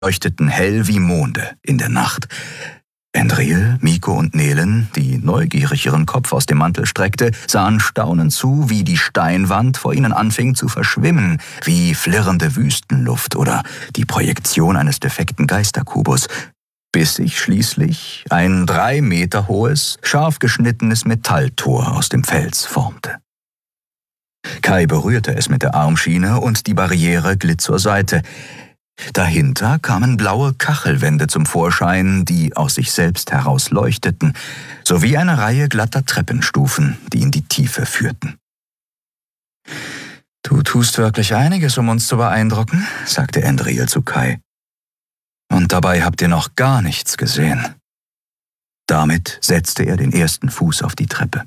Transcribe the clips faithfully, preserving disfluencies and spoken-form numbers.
leuchteten hell wie Monde in der Nacht. Endril, Miko und Nelen, die neugierig ihren Kopf aus dem Mantel streckte, sahen staunend zu, wie die Steinwand vor ihnen anfing zu verschwimmen, wie flirrende Wüstenluft oder die Projektion eines defekten Geisterkubus, bis sich schließlich ein drei Meter hohes, scharf geschnittenes Metalltor aus dem Fels formte. Kai berührte es mit der Armschiene und die Barriere glitt zur Seite. Dahinter kamen blaue Kachelwände zum Vorschein, die aus sich selbst heraus leuchteten, sowie eine Reihe glatter Treppenstufen, die in die Tiefe führten. »Du tust wirklich einiges, um uns zu beeindrucken«, sagte Endril zu Kai. »Und dabei habt ihr noch gar nichts gesehen.« Damit setzte er den ersten Fuß auf die Treppe.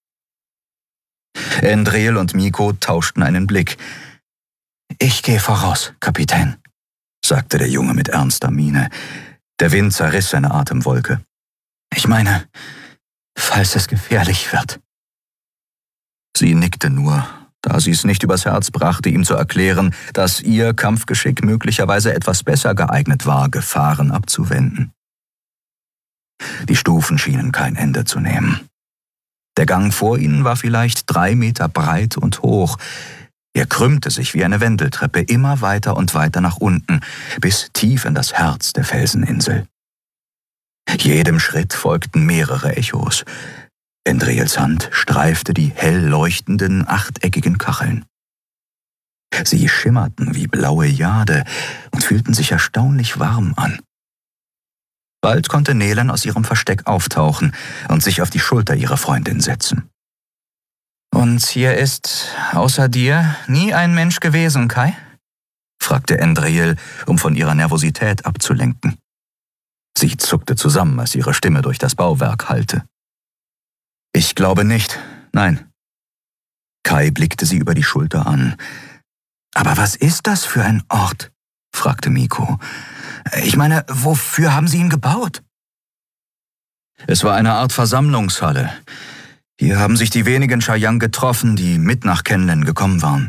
Endril und Miko tauschten einen Blick. »Ich gehe voraus, Kapitän«, sagte der Junge mit ernster Miene. Der Wind zerriss seine Atemwolke. »Ich meine, falls es gefährlich wird.« Sie nickte nur, da sie es nicht übers Herz brachte, ihm zu erklären, dass ihr Kampfgeschick möglicherweise etwas besser geeignet war, Gefahren abzuwenden. Die Stufen schienen kein Ende zu nehmen. Der Gang vor ihnen war vielleicht drei Meter breit und hoch. Er krümmte sich wie eine Wendeltreppe immer weiter und weiter nach unten, bis tief in das Herz der Felseninsel. Jedem Schritt folgten mehrere Echos. Endrils Hand streifte die hell leuchtenden, achteckigen Kacheln. Sie schimmerten wie blaue Jade und fühlten sich erstaunlich warm an. Bald konnte Nelen aus ihrem Versteck auftauchen und sich auf die Schulter ihrer Freundin setzen. »Und hier ist, außer dir, nie ein Mensch gewesen, Kai?« fragte Endril, um von ihrer Nervosität abzulenken. Sie zuckte zusammen, als ihre Stimme durch das Bauwerk hallte. »Ich glaube nicht, nein.« Kai blickte sie über die Schulter an. »Aber was ist das für ein Ort?« fragte Miko. »Ich meine, wofür haben Sie ihn gebaut?« »Es war eine Art Versammlungshalle. Hier haben sich die wenigen Chayang getroffen, die mit nach Kenlen gekommen waren.«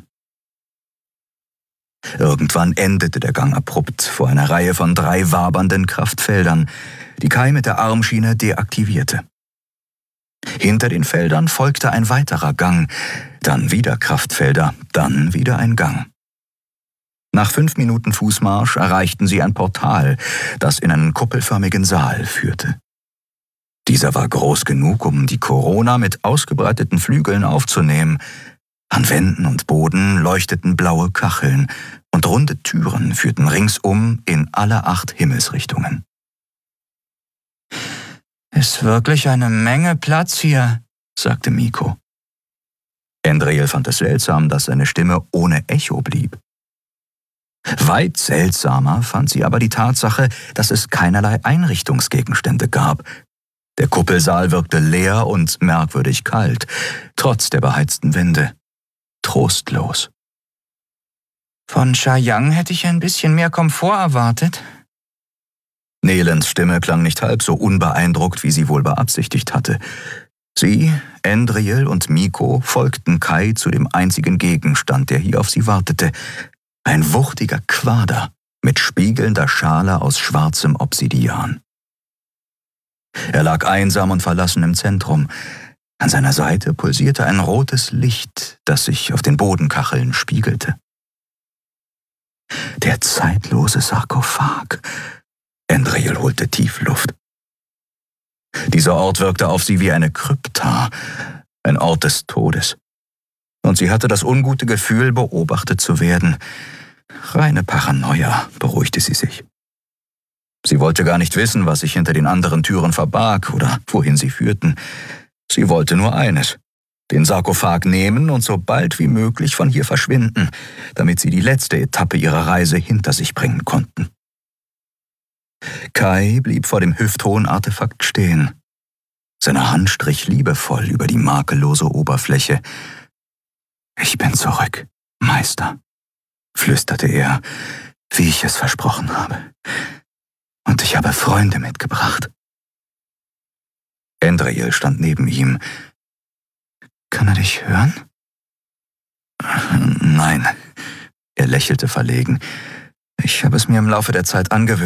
Irgendwann endete der Gang abrupt vor einer Reihe von drei wabernden Kraftfeldern, die Kai mit der Armschiene deaktivierte. Hinter den Feldern folgte ein weiterer Gang, dann wieder Kraftfelder, dann wieder ein Gang. Nach fünf Minuten Fußmarsch erreichten sie ein Portal, das in einen kuppelförmigen Saal führte. Dieser war groß genug, um die Corona mit ausgebreiteten Flügeln aufzunehmen. An Wänden und Boden leuchteten blaue Kacheln und runde Türen führten ringsum in alle acht Himmelsrichtungen. »Ist wirklich eine Menge Platz hier«, sagte Miko. Endril fand es seltsam, dass seine Stimme ohne Echo blieb. Weit seltsamer fand sie aber die Tatsache, dass es keinerlei Einrichtungsgegenstände gab. Der Kuppelsaal wirkte leer und merkwürdig kalt, trotz der beheizten Wände. Trostlos. »Von Chayang hätte ich ein bisschen mehr Komfort erwartet.« Nelens Stimme klang nicht halb so unbeeindruckt, wie sie wohl beabsichtigt hatte. Sie, Endril und Miko folgten Kai zu dem einzigen Gegenstand, der hier auf sie wartete. Ein wuchtiger Quader mit spiegelnder Schale aus schwarzem Obsidian. Er lag einsam und verlassen im Zentrum. An seiner Seite pulsierte ein rotes Licht, das sich auf den Bodenkacheln spiegelte. Der zeitlose Sarkophag. Endril holte tief Luft. Dieser Ort wirkte auf sie wie eine Krypta, ein Ort des Todes. Und sie hatte das ungute Gefühl, beobachtet zu werden. Reine Paranoia, beruhigte sie sich. Sie wollte gar nicht wissen, was sich hinter den anderen Türen verbarg oder wohin sie führten. Sie wollte nur eines: den Sarkophag nehmen und so bald wie möglich von hier verschwinden, damit sie die letzte Etappe ihrer Reise hinter sich bringen konnten. Kai blieb vor dem hüfthohen Artefakt stehen. Seine Hand strich liebevoll über die makellose Oberfläche. »Ich bin zurück, Meister«, flüsterte er, wie ich es versprochen habe. »Und ich habe Freunde mitgebracht.« Endril stand neben ihm. »Kann er dich hören?« »Nein«, er lächelte verlegen. Ich habe es mir im Laufe der Zeit angewöhnt,